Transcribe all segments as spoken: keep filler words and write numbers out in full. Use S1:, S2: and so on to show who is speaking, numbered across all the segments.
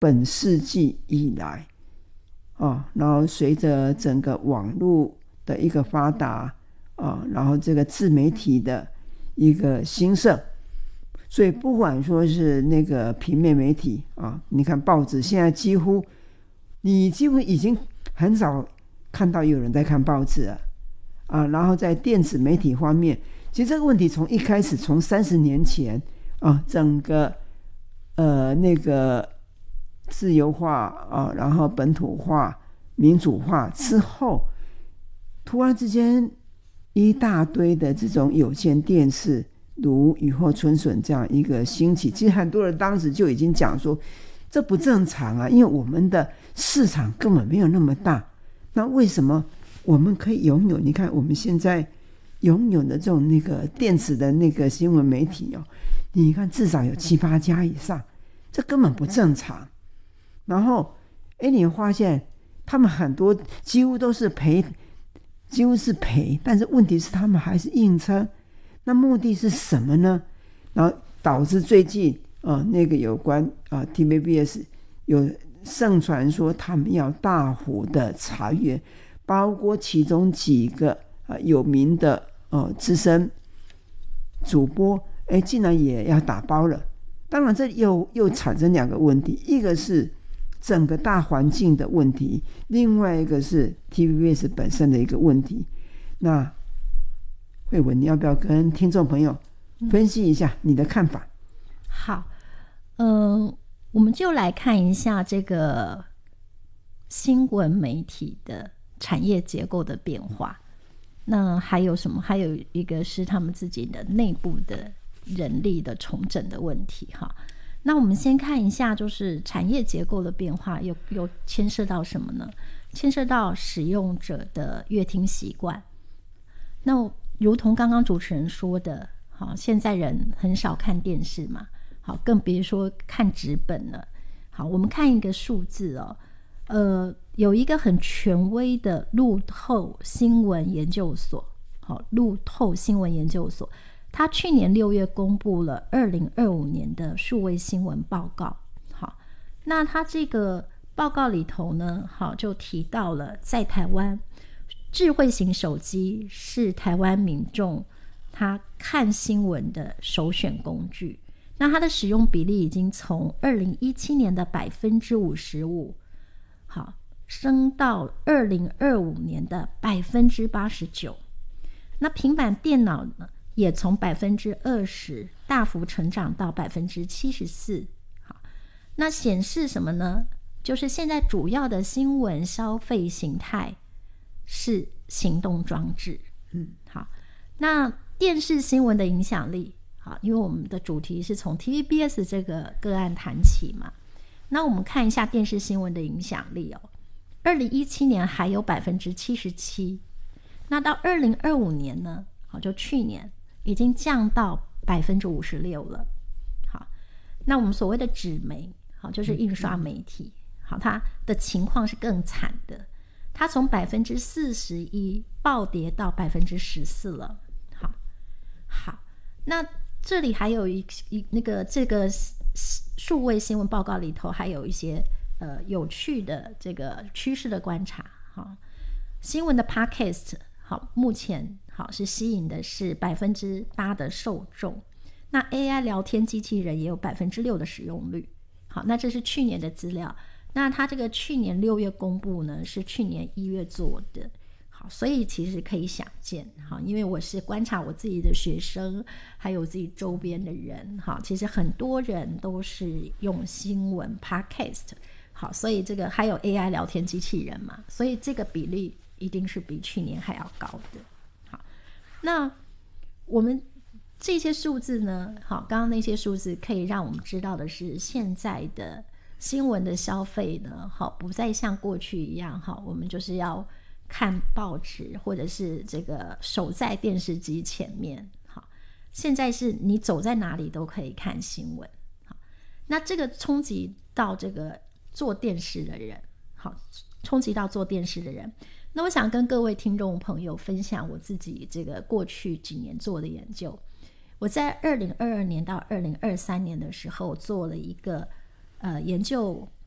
S1: 本世纪以来啊，然后随着整个网络的一个发达啊，然后这个自媒体的一个兴盛，所以不管说是那个平面媒体啊，你看报纸现在几乎你几乎已经很少看到有人在看报纸了啊，然后在电子媒体方面，其实这个问题从一开始从三十年前啊，整个呃那个自由化啊，然后本土化民主化之后，突然之间一大堆的这种有线电视如雨后春笋这样一个兴起，其实很多人当时就已经讲说这不正常啊，因为我们的市场根本没有那么大，那为什么我们可以拥有，你看我们现在拥有的这种那个电子的那个新闻媒体哦，你看至少有七八家以上，这根本不正常。然后哎，你会发现他们很多几乎都是赔，几乎是赔，但是问题是他们还是硬撑，那目的是什么呢？然后导致最近啊，那个有关啊 T V B S 有盛传说他们要大幅的裁员，包括其中几个啊有名的哦资深主播，哎，竟然也要打包了。当然，这又又产生两个问题，一个是整个大环境的问题，另外一个是 T V B S 本身的一个问题。那慧文，你要不要跟听众朋友分析一下你的看法？嗯、
S2: 好，嗯、呃，我们就来看一下这个新闻媒体的产业结构的变化。那还有什么？还有一个是他们自己的内部的人力的重整的问题哈。那我们先看一下，就是产业结构的变化又又牵涉到什么呢？牵涉到使用者的阅听习惯。那如同刚刚主持人说的，好，现在人很少看电视嘛，好，更别说看纸本了。好，我们看一个数字哦，呃，有一个很权威的路透新闻研究所，好，路透新闻研究所。他去年六月公布了二零二五年的数位新闻报告。好，那他这个报告里头呢，好，就提到了在台湾，智慧型手机是台湾民众他看新闻的首选工具。那它的使用比例已经从二零一七年的百分之五十五，好，升到二零二五年的百分之八十九。那平板电脑呢？也从百分之二十大幅成长到百分之七十四。好，那显示什么呢？就是现在主要的新闻消费形态是行动装置。嗯，好，那电视新闻的影响力，好，因为我们的主题是从 T V B S 这个个案谈起嘛。那我们看一下电视新闻的影响力哦。二零一七年还有百分之七十七，那到二零二五年呢？好，就去年。已经降到百分之五十六了。好，那我们所谓的纸媒，好，就是印刷媒体，好，它的情况是更惨的，它从百分之四十一暴跌到百分之十四了。好，好，那这里还有一一那个这个数位新闻报告里头还有一些呃有趣的这个趋势的观察。好，新闻的 podcast， 好，目前。好，是吸引的是百分之八的受众。那 A I 聊天机器人也有百分之六的使用率。好，那这是去年的资料。那它这个去年六月公布呢，是去年一月做的。好，所以其实可以想见，好，因为我是观察我自己的学生，还有自己周边的人，好，其实很多人都是用新闻 podcast。好，所以这个还有 A I 聊天机器人嘛，所以这个比例一定是比去年还要高的。那我们这些数字呢，好，刚刚那些数字可以让我们知道的是，现在的新闻的消费呢，好，不再像过去一样，好，我们就是要看报纸或者是这个守在电视机前面，好，现在是你走在哪里都可以看新闻。好，那这个冲击到这个做电视的人，好，冲击到做电视的人。那我想跟各位听众朋友分享我自己这个过去几年做的研究。我在二零二二年到二零二三年的时候做了一个呃研究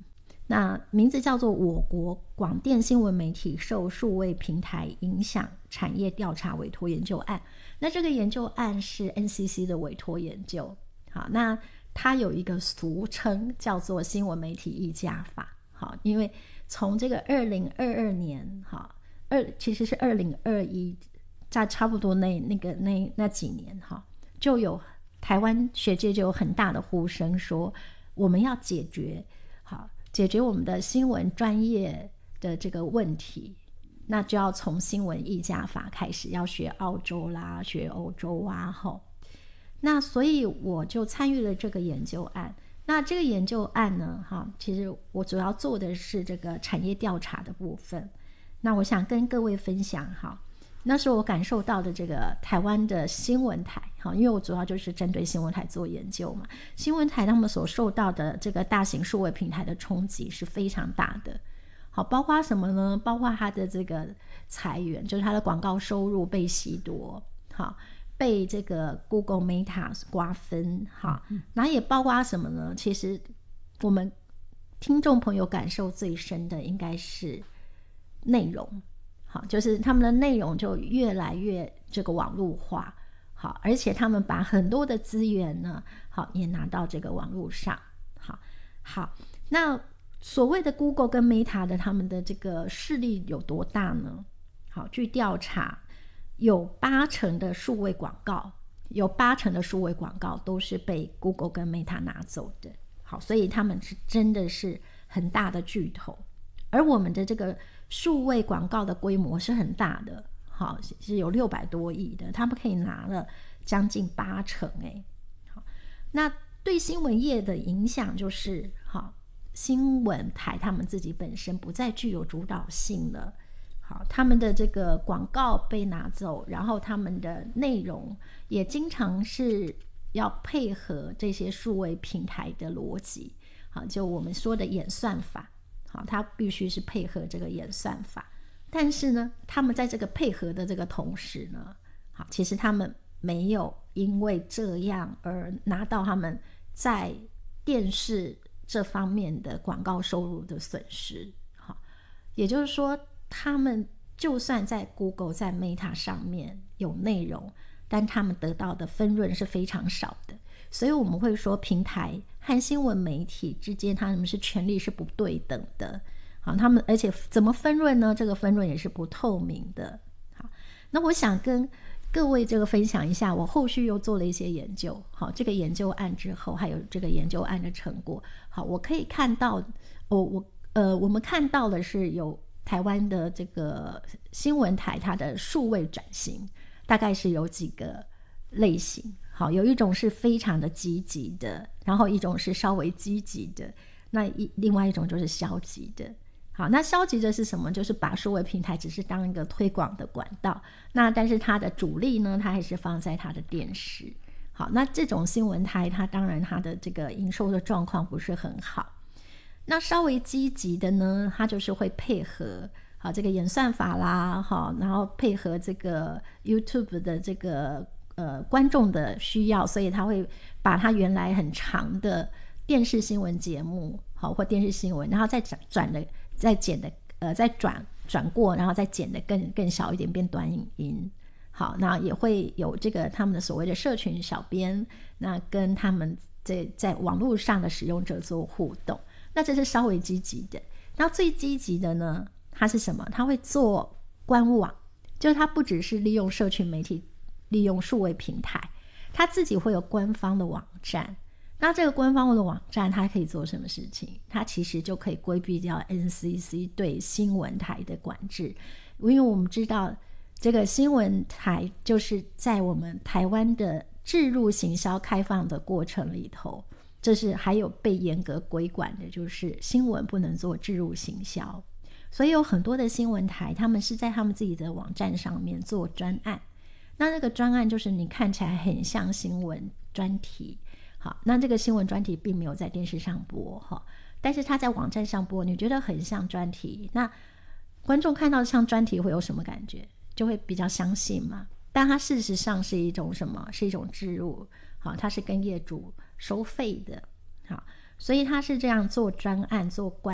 S2: 那名字叫做我国广电新闻媒体受数位平台影响产业调查委托研究案。那这个研究案是 N C C 的委托研究，好，那它有一个俗称叫做新闻媒体议价法。好，因为从这个二零二二年，哈，二其实是二零二一，在差不多那那个那那几年，哈，就有台湾学界就有很大的呼声说，我们要解决好。解决我们的新闻专业的这个问题，那就要从新闻议价法开始，要学澳洲啦，学欧洲啊，吼。那所以我就参与了这个研究案。那这个研究案呢，哈，其实我主要做的是这个产业调查的部分。那我想跟各位分享，哈，那是我感受到的这个台湾的新闻台，因为我主要就是针对新闻台做研究嘛，新闻台他们所受到的这个大型数位平台的冲击是非常大的。好，包括什么呢？包括它的这个裁员，就是它的广告收入被吸夺，好，被这个 Google Meta 瓜分，好，然后也包括什么呢？其实我们听众朋友感受最深的应该是内容。好，就是他们的内容就越来越这个网络化，好，而且他们把很多的资源呢，好，也拿到这个网络上，好，好，那所谓的 Google 跟 Meta 的他们的这个势力有多大呢？好，据调查，有八成的数位广告，有八成的数位广告都是被 Google 跟 Meta 拿走的，好，所以他们是真的是很大的巨头。而我们的这个数位广告的规模是很大的，好，是有六百多亿的，他们可以拿了将近八成哎。好，那对新闻业的影响就是，好，新闻台他们自己本身不再具有主导性了，好，他们的这个广告被拿走，然后他们的内容也经常是要配合这些数位平台的逻辑，好，就我们说的演算法。好，它必须是配合这个演算法，但是呢，他们在这个配合的这个同时呢，好，其实他们没有因为这样而拿到他们在电视这方面的广告收入的损失。好，也就是说，他们就算在 Google 在 Meta 上面有内容，但他们得到的分润是非常少的。所以我们会说平台和新闻媒体之间他们是权力是不对等的，好，他们而且怎么分润呢？这个分润也是不透明的。好，那我想跟各位这个分享一下，我后续又做了一些研究，好，这个研究案之后还有这个研究案的成果，好，我可以看到，我我呃我们看到的是有台湾的这个新闻台它的数位转型，大概是有几个类型。好，有一种是非常的积极的，然后一种是稍微积极的，那一另外一种就是消极的。好，那消极的是什么？就是把数位平台只是当一个推广的管道，那但是它的主力呢，它还是放在它的电视。好，那这种新闻台它当然它的这个营收的状况不是很好。那稍微积极的呢，它就是会配合好这个演算法啦，好，然后配合这个 YouTube 的这个呃，观众的需要，所以他会把他原来很长的电视新闻节目，好，或电视新闻，然后再转转的，再剪的，呃，再转转过，然后再剪的更更小一点，变短影音。好，那也会有这个他们的所谓的社群小编，那跟他们在在网络上的使用者做互动，那这是稍微积极的。那最积极的呢，它是什么？它会做官网，就是它不只是利用社群媒体。利用数位平台，他自己会有官方的网站。那这个官方的网站，它可以做什么事情？它其实就可以规避掉 N C C 对新闻台的管制，因为我们知道这个新闻台就是在我们台湾的置入行销开放的过程里头，这是还有被严格规管的，就是新闻不能做置入行销。所以有很多的新闻台，他们是在他们自己的网站上面做专案。那那个专案就是你看起来很像新闻专题，好，那这个新闻专题并没有在电视上播哈，但是他在网站上播，你觉得很像专题，那观众看到像专题会有什么感觉？就会比较相信嘛。但它事实上是一种什么？是一种置入，好，它是跟业主收费的，好，所以他是这样做专案做官